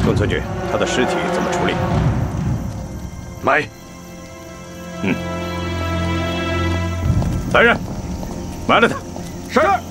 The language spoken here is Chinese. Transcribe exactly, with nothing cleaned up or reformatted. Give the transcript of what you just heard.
公孙局，他的尸体怎么处理？ 埋。 嗯。来人，埋了他。 是。